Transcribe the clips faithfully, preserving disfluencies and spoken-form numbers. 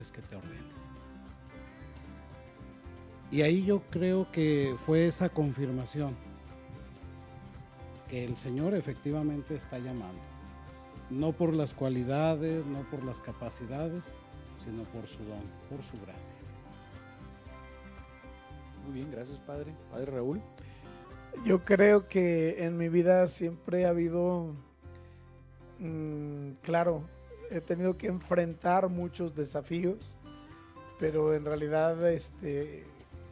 es que te ordene. Y ahí yo creo que fue esa confirmación que el Señor efectivamente está llamando, no por las cualidades, no por las capacidades, sino por su don, por su gracia. Muy bien, gracias, Padre. Padre Raúl. Yo creo que en mi vida siempre ha habido, mmm, claro, he tenido que enfrentar muchos desafíos, pero en realidad este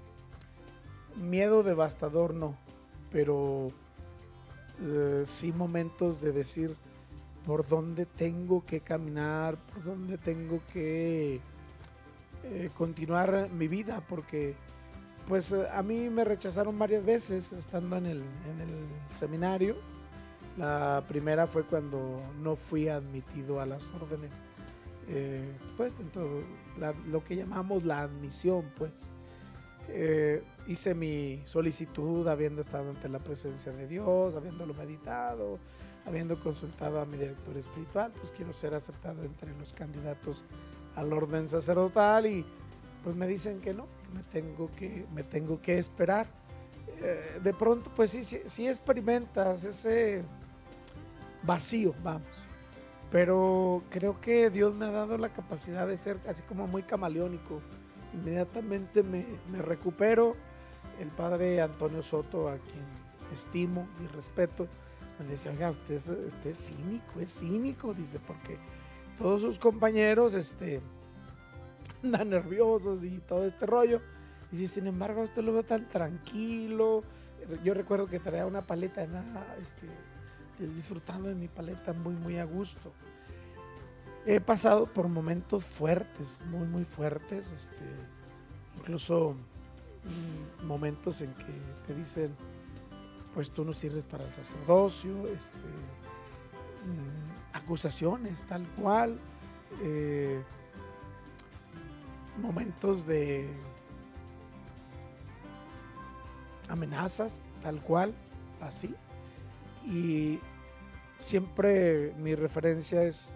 miedo devastador no, pero eh, sí momentos de decir por dónde tengo que caminar, por dónde tengo que eh, continuar mi vida, porque pues a mí me rechazaron varias veces estando en el, en el seminario. La primera fue cuando no fui admitido a las órdenes, eh, pues dentro de la, lo que llamamos la admisión, pues. Eh, hice mi solicitud habiendo estado ante la presencia de Dios, habiéndolo meditado, habiendo consultado a mi director espiritual, pues quiero ser aceptado entre los candidatos al orden sacerdotal y pues me dicen que no, que me tengo que, me tengo que esperar. Eh, de pronto, pues sí, sí, sí experimentas ese vacío, vamos. Pero creo que Dios me ha dado la capacidad de ser así como muy camaleónico. Inmediatamente me, me recupero. El padre Antonio Soto, a quien estimo y respeto, me decía, oiga, usted, es- usted es cínico, es cínico, dice, porque todos sus compañeros, este... andan nerviosos y todo este rollo. Y dice, sin embargo, usted lo veo tan tranquilo. Yo recuerdo que traía una paleta, nada, este, disfrutando de mi paleta muy, muy a gusto. He pasado por momentos fuertes, muy, muy fuertes, este, incluso mm, momentos en que te dicen, pues tú no sirves para el sacerdocio, este, mm, acusaciones tal cual, eh, momentos de amenazas, tal cual, así. Y siempre mi referencia es,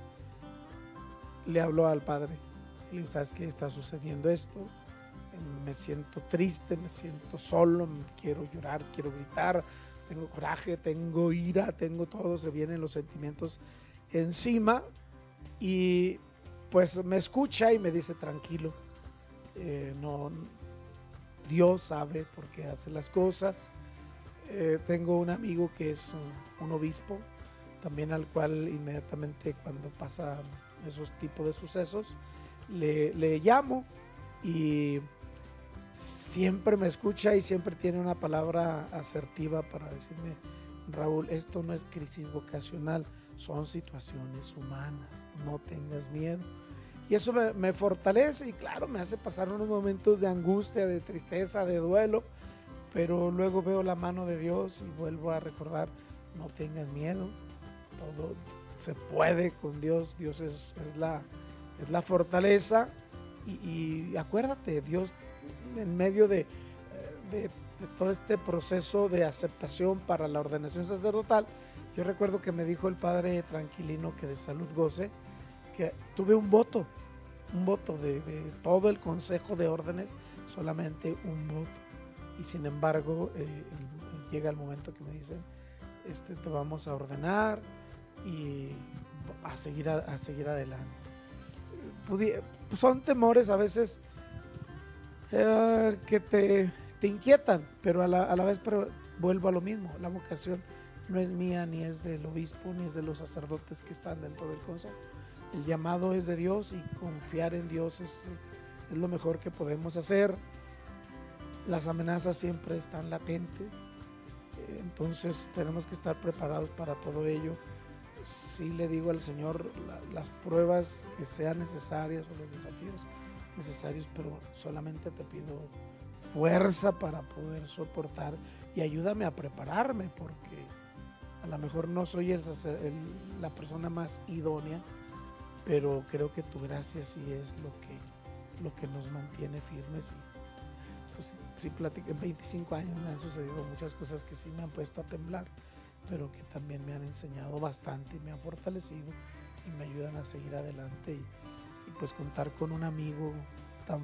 le hablo al padre, le digo, ¿sabes qué? Está sucediendo esto, me siento triste, me siento solo, quiero llorar, quiero gritar, tengo coraje, tengo ira, tengo todo, se vienen los sentimientos encima y pues me escucha y me dice tranquilo, eh, no, Dios sabe por qué hace las cosas. Eh, tengo un amigo que es uh, un obispo, también al cual inmediatamente cuando pasan esos tipos de sucesos, le, le llamo y siempre me escucha y siempre tiene una palabra asertiva para decirme, Raúl, esto no es crisis vocacional, son situaciones humanas, no tengas miedo. Y eso me, me fortalece y claro, me hace pasar unos momentos de angustia, de tristeza, de duelo, pero luego veo la mano de Dios y vuelvo a recordar, no tengas miedo, todo se puede con Dios, Dios es, es, la, es la fortaleza y, y acuérdate, Dios en medio de, de, de todo este proceso de aceptación para la ordenación sacerdotal, yo recuerdo que me dijo el padre Tranquilino, que de salud goce, que tuve un voto, un voto de, de todo el consejo de órdenes, solamente un voto. Y sin embargo, eh, llega el momento que me dicen, este, te vamos a ordenar y a seguir, a, a seguir adelante. Pudi- son temores a veces eh, que te, te inquietan, pero a la, a la vez pero vuelvo a lo mismo, la vocación no es mía, ni es del obispo, ni es de los sacerdotes que están dentro del consejo. El llamado es de Dios y confiar en Dios es, es lo mejor que podemos hacer. Las amenazas siempre están latentes, entonces tenemos que estar preparados para todo ello. Sí le digo al Señor la, las pruebas que sean necesarias o los desafíos necesarios, pero solamente te pido fuerza para poder soportar y ayúdame a prepararme, porque a lo mejor no soy el, el, la persona más idónea, pero creo que tu gracia sí es lo que, lo que nos mantiene firmes. Y pues sí, platico, en veinticinco años me han sucedido muchas cosas que sí me han puesto a temblar, pero que también me han enseñado bastante y me han fortalecido y me ayudan a seguir adelante. Y, y pues contar con un amigo